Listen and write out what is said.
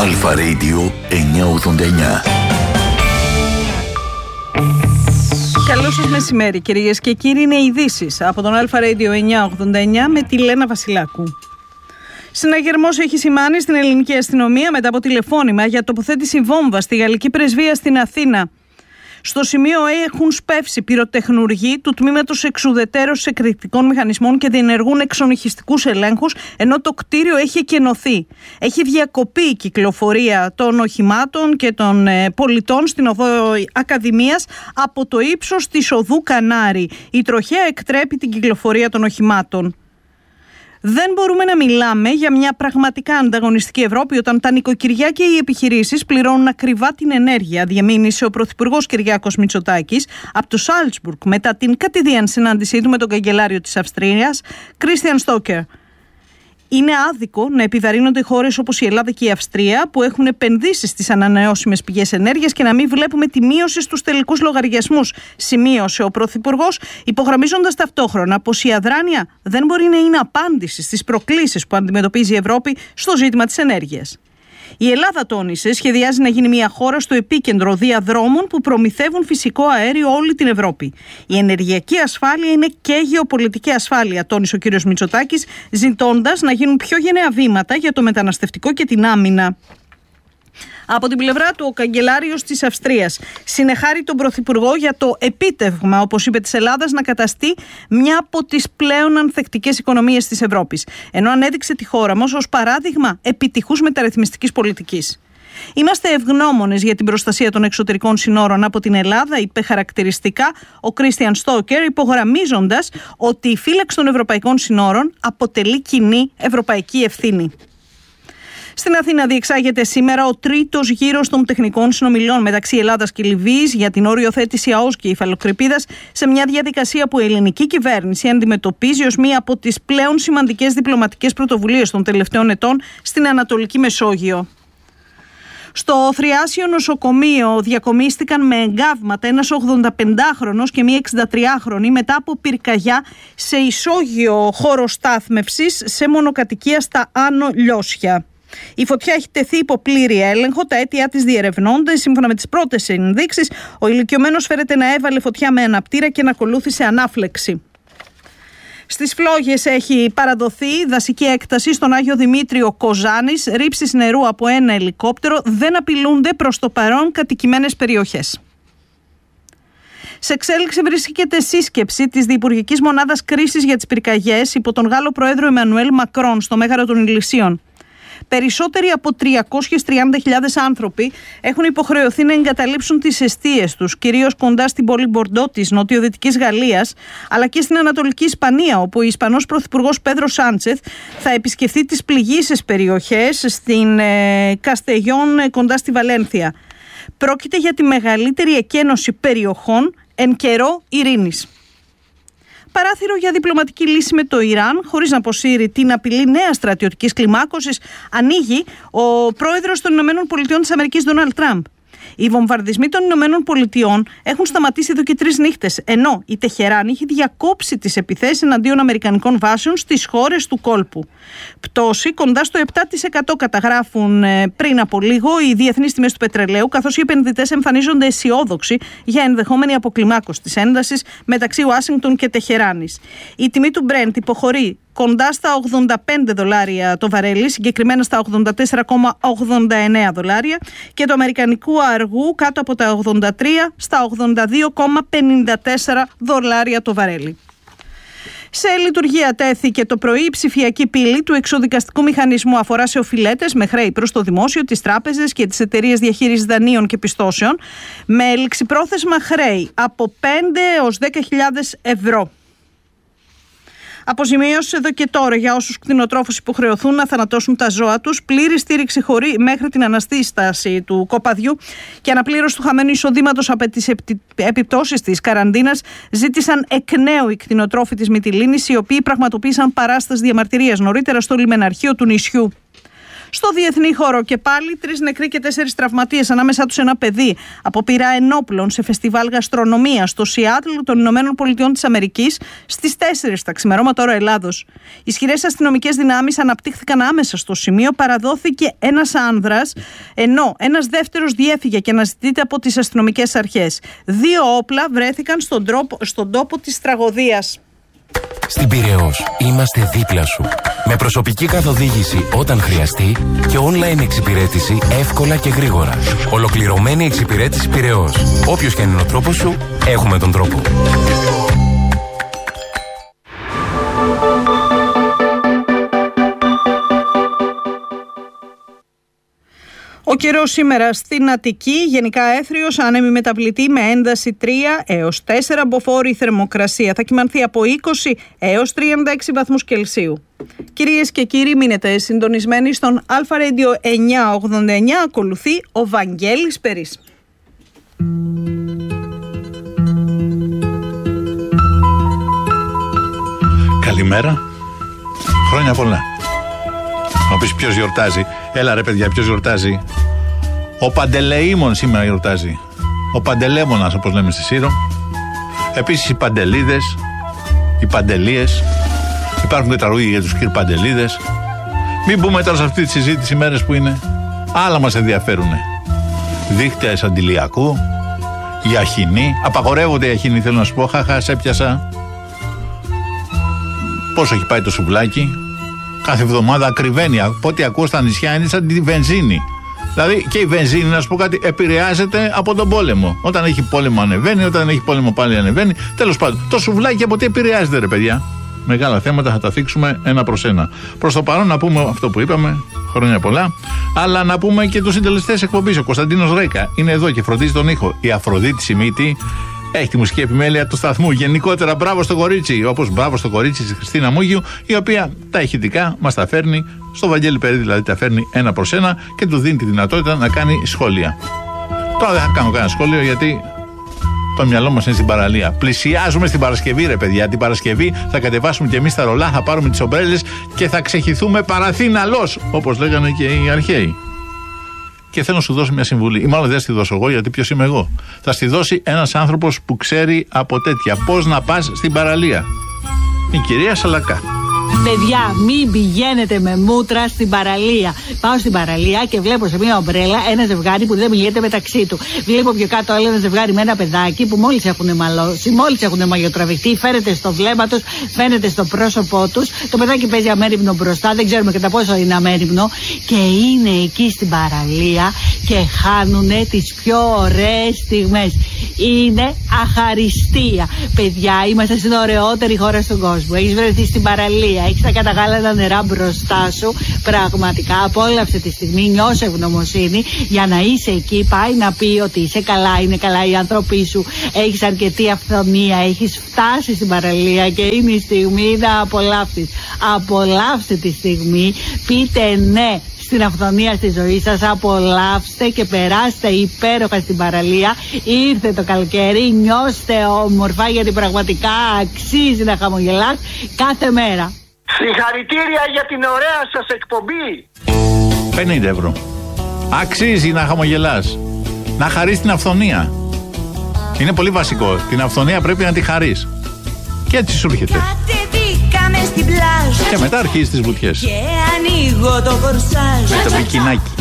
Αλφα Radio 989. Καλό σας μεσημέρι, κυρίες και κύριοι. Είναι ειδήσεις από τον Αλφα Radio 989 με τη Λένα Βασιλάκου. Συναγερμός έχει σημάνει στην ελληνική αστυνομία μετά από τηλεφώνημα για τοποθέτηση βόμβα στη γαλλική πρεσβεία στην Αθήνα. Στο σημείο έχουν σπεύσει πυροτεχνουργοί του τμήματος εξουδετέρωσης εκρηκτικών μηχανισμών και διενεργούν εξονυχιστικούς ελέγχους, ενώ το κτίριο έχει εκενωθεί. Έχει διακοπεί η κυκλοφορία των οχημάτων και των πολιτών στην οδό Ακαδημίας από το ύψος της οδού Κανάρη. Η τροχέα εκτρέπει την κυκλοφορία των οχημάτων. Δεν μπορούμε να μιλάμε για μια πραγματικά ανταγωνιστική Ευρώπη όταν τα νοικοκυριά και οι επιχειρήσεις πληρώνουν ακριβά την ενέργεια, διαμήνυσε ο Πρωθυπουργός Κυριάκος Μητσοτάκης από το Σάλτσμπουργκ μετά την κατηδίαν συνάντησή του με τον καγκελάριο της Αυστρίας, Κρίστιαν Στόκερ. Είναι άδικο να επιβαρύνονται χώρες όπως η Ελλάδα και η Αυστρία που έχουν επενδύσει στις ανανεώσιμες πηγές ενέργειας και να μην βλέπουμε τη μείωση στους τελικούς λογαριασμούς, σημείωσε ο Πρωθυπουργός, υπογραμμίζοντας ταυτόχρονα πως η αδράνεια δεν μπορεί να είναι απάντηση στις προκλήσεις που αντιμετωπίζει η Ευρώπη στο ζήτημα της ενέργειας. Η Ελλάδα, τόνισε, σχεδιάζει να γίνει μια χώρα στο επίκεντρο διαδρόμων που προμηθεύουν φυσικό αέριο όλη την Ευρώπη. Η ενεργειακή ασφάλεια είναι και γεωπολιτική ασφάλεια, τόνισε ο κ. Μητσοτάκης, ζητώντας να γίνουν πιο γενναία βήματα για το μεταναστευτικό και την άμυνα. Από την πλευρά του, ο καγκελάριος της Αυστρίας συνεχάρει τον Πρωθυπουργό για το επίτευγμα, όπως είπε, της Ελλάδας να καταστεί μια από τις πλέον ανθεκτικές οικονομίες της Ευρώπης, ενώ ανέδειξε τη χώρα μας ως παράδειγμα επιτυχούς μεταρρυθμιστικής πολιτικής. Είμαστε ευγνώμονες για την προστασία των εξωτερικών συνόρων από την Ελλάδα, είπε χαρακτηριστικά ο Κρίστιαν Στόκερ, υπογραμμίζοντας ότι η φύλαξη των ευρωπαϊκών συνόρων αποτελεί κοινή ευρωπαϊκή ευθύνη. Στην Αθήνα διεξάγεται σήμερα ο τρίτος γύρος των τεχνικών συνομιλιών μεταξύ Ελλάδας και Λιβύης για την οριοθέτηση ΑΟΣ και υφαλοκρηπίδας σε μια διαδικασία που η ελληνική κυβέρνηση αντιμετωπίζει ως μία από τις πλέον σημαντικές διπλωματικές πρωτοβουλίες των τελευταίων ετών στην Ανατολική Μεσόγειο. Στο Θριάσιο νοσοκομείο διακομίστηκαν με εγκάβματα ένας 85χρονος και μία 63χρονη μετά από πυρκαγιά σε ισόγειο χώρο στάθμευσης σε μονοκατοικία στα Άνω Λιώσια. Η φωτιά έχει τεθεί υπό πλήρη έλεγχο, τα αίτια της διερευνώνται. Σύμφωνα με τις πρώτες ενδείξεις, ο ηλικιωμένος φέρεται να έβαλε φωτιά με αναπτήρα και να ακολούθησε ανάφλεξη. Στις Φλόγες έχει παραδοθεί δασική έκταση στον Άγιο Δημήτριο Κοζάνης. Ρήψεις νερού από ένα ελικόπτερο δεν απειλούνται προς το παρόν κατοικημένες περιοχές. Σε εξέλιξη βρίσκεται σύσκεψη της Διυπουργικής Μονάδας Κρίσης για τις Πυρκαγιές υπό τον Γάλλο Πρόεδρο Εμμανουέλ Μακρόν στο Μέγαρο των Ηλυσίων. Περισσότεροι από 330.000 άνθρωποι έχουν υποχρεωθεί να εγκαταλείψουν τις εστίες τους, κυρίως κοντά στην πόλη Μπορντό της νοτιοδυτικής Γαλλίας, αλλά και στην Ανατολική Ισπανία, όπου ο Ισπανός Πρωθυπουργός Πέδρο Σάντσεθ θα επισκεφθεί τις πληγείσες περιοχές στην Καστεγιόν κοντά στη Βαλένθια. Πρόκειται για τη μεγαλύτερη εκένωση περιοχών εν καιρό ειρήνης. Παράθυρο για διπλωματική λύση με το Ιράν, χωρίς να αποσύρει την απειλή νέας στρατιωτικής κλιμάκωσης, ανοίγει ο πρόεδρος των ΗΠΑ, Ντόναλντ Τραμπ. Οι βομβαρδισμοί των ΗΠΑ έχουν σταματήσει εδώ και 3 νύχτες, ενώ η Τεχεράνη έχει διακόψει τις επιθέσεις εναντίον αμερικανικών βάσεων στις χώρες του κόλπου. Πτώση κοντά στο 7% καταγράφουν πριν από λίγο οι διεθνείς τιμές του πετρελαίου, καθώς οι επενδυτές εμφανίζονται αισιόδοξοι για ενδεχόμενη αποκλιμάκωση της έντασης μεταξύ Ουάσιγκτον και Τεχεράνης. Η τιμή του Brent υποχωρεί κοντά στα $85 το βαρέλι, συγκεκριμένα στα $84,89 και το αμερικανικού αργού κάτω από τα 83 στα $82,54 το βαρέλι. Σε λειτουργία τέθηκε το πρωί η ψηφιακή πύλη του εξοδικαστικού μηχανισμού. Αφορά σε οφειλέτες με χρέη προς το δημόσιο, τις τράπεζες και τις εταιρείες διαχείρισης δανείων και πιστώσεων με ληξιπρόθεσμα χρέη από 5 έως 10.000 ευρώ. Αποζημίωση εδώ και τώρα για όσους κτηνοτρόφους υποχρεωθούν να θανατώσουν τα ζώα τους, πλήρη στήριξη μέχρι την αναστήσταση του κοπαδιού και αναπλήρωση του χαμένου εισοδήματος από τις επιπτώσεις της καραντίνας, ζήτησαν εκ νέου οι κτηνοτρόφοι της Μυτιλήνης, οι οποίοι πραγματοποίησαν παράσταση διαμαρτυρίας νωρίτερα στο λιμεναρχείο του νησιού. Στο διεθνή χώρο και πάλι 3 νεκροί και 4 τραυματίες, ανάμεσά τους ένα παιδί από πυρά ενόπλων σε φεστιβάλ γαστρονομίας στο Σιάτλ των Ηνωμένων Πολιτειών της Αμερικής στις 4 τα ξημερώματα ώρα Ελλάδος. Ισχυρές αστυνομικές δυνάμεις αναπτύχθηκαν άμεσα στο σημείο, παραδόθηκε ένας άνδρας, ενώ ένας δεύτερος διέφυγε και αναζητείται από τις αστυνομικές αρχές. 2 όπλα βρέθηκαν στον τόπο της τραγωδίας. Στην Πειραιώς είμαστε δίπλα σου. Με προσωπική καθοδήγηση όταν χρειαστεί και online εξυπηρέτηση εύκολα και γρήγορα. Ολοκληρωμένη εξυπηρέτηση Πειραιώς. Όποιος και είναι ο τρόπος σου, έχουμε τον τρόπο. Ο καιρός σήμερα στην Αττική, γενικά έθριος, άνεμη μεταβλητή με ένταση 3 έως 4, μποφόρ θερμοκρασία. Θα κυμανθεί από 20 έως 36 βαθμούς Κελσίου. Κυρίες και κύριοι, μείνετε συντονισμένοι στον Αλφα Radio 989. Ακολουθεί ο Βαγγέλης Περής. Καλημέρα. Χρόνια πολλά. Να πεις ποιος γιορτάζει. Έλα ρε παιδιά, ποιος γιορτάζει. Ο Παντελεήμων σήμερα γιορτάζει. Ο Παντελέμονας, όπως λέμε στη Σύρο. Επίσης οι Παντελίδες, οι Παντελίες. Υπάρχουν και τραγούδια για τους Παντελίδες. Μην μπούμε τώρα σε αυτή τη συζήτηση μέρες που είναι. Άλλα μας ενδιαφέρουνε. Δίχτυας αντιλιακού, η αχινή. Απαγορεύονται οι αχινοί, θέλω να σου πω. Χαχα, σε έπιασα. Πόσο έχει πάει το σουβλάκι. Κάθε εβδομάδα ακριβένει. Από ό,τι ακούω στα νησιά είναι σαν τη βενζίνη. Δηλαδή και η βενζίνη, να σου πω κάτι, επηρεάζεται από τον πόλεμο. Όταν έχει πόλεμο ανεβαίνει, όταν έχει πόλεμο πάλι ανεβαίνει. Τέλος πάντων, το σουβλάκι από τι επηρεάζεται, ρε παιδιά. Μεγάλα θέματα θα τα θίξουμε ένα προς ένα. Προς το παρόν να πούμε αυτό που είπαμε, χρόνια πολλά, αλλά να πούμε και τους συντελεστές εκπομπής. Ο Κωνσταντίνος Ρέκα είναι εδώ και φροντίζει τον ήχο. Η Αφροδίτη Σιμίτη έχει τη μουσική επιμέλεια του σταθμού. Γενικότερα, μπράβο στο κορίτσι. Όπως μπράβο στο κορίτσι της Χριστίνα Μούγιου, η οποία τα ηχητικά μας τα φέρνει, στο Βαγγέλη Περί δηλαδή τα φέρνει ένα προς ένα και του δίνει τη δυνατότητα να κάνει σχόλια. Τώρα δεν θα κάνω κανένα σχόλιο γιατί το μυαλό μας είναι στην παραλία. Πλησιάζουμε στην Παρασκευή, ρε παιδιά. Την Παρασκευή θα κατεβάσουμε κι εμείς τα ρολά, θα πάρουμε τις ομπρέλες και θα ξεχυθούμε παραθύναλος, όπως λέγανε και οι αρχαίοι. Και θέλω να σου δώσω μια συμβουλή. Ή μάλλον δεν θα τη δώσω εγώ, γιατί ποιος είμαι εγώ. Θα στη δώσει ένας άνθρωπος που ξέρει από τέτοια. Πώς να πας στην παραλία. Η κυρία Σαλακά. Παιδιά, μην πηγαίνετε με μούτρα στην παραλία. Πάω στην παραλία και βλέπω σε μια ομπρέλα ένα ζευγάρι που δεν μιλιέται μεταξύ του. Βλέπω πιο κάτω άλλο ένα ζευγάρι με ένα παιδάκι που μόλις έχουν μαλώσει, μόλις έχουν μαγειοτραβηχτεί. Φαίνεται στο βλέμμα τους, φαίνεται στο πρόσωπό τους. Το παιδάκι παίζει αμέριμνο μπροστά, δεν ξέρουμε κατά πόσο είναι αμέριμνο. Και είναι εκεί στην παραλία και χάνουνε τις πιο ωραίες στιγμές. Είναι αχαριστία. Παιδιά, είμαστε στην ωραιότερη χώρα στον κόσμο. Έχεις βρεθεί στην παραλία. Έχεις τα καταγάλανα νερά μπροστά σου. Πραγματικά απόλαυσε τη στιγμή, νιώσε ευγνωμοσύνη για να είσαι εκεί. Πάει να πει ότι είσαι καλά, είναι καλά οι άνθρωποι σου. Έχεις αρκετή αυθονία, έχεις φτάσει στην παραλία και είναι η στιγμή να απολαύσεις. Απολαύστε τη στιγμή, πείτε ναι στην αυθονία στη ζωή σας, απολαύστε και περάστε υπέροχα στην παραλία. Ήρθε το καλοκαίρι, νιώστε όμορφα γιατί πραγματικά αξίζει να χαμογελάς κάθε μέρα. Συγχαρητήρια για την ωραία σας εκπομπή. 50 ευρώ. Αξίζει να χαμογελάς. Να χαρείς την αυθονία. Είναι πολύ βασικό. Την αυθονία πρέπει να τη χαρείς. Και έτσι σου έρχεται. Και μετά αρχίζεις τις βουτιές. Και ανοίγω το κορσάζ. Με το πικινάκι.